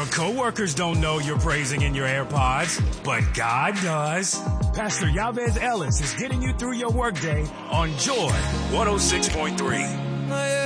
Your coworkers don't know you're praising in your AirPods, but God does. Pastor Yabez Ellis is getting you through your workday on Joy 106.3.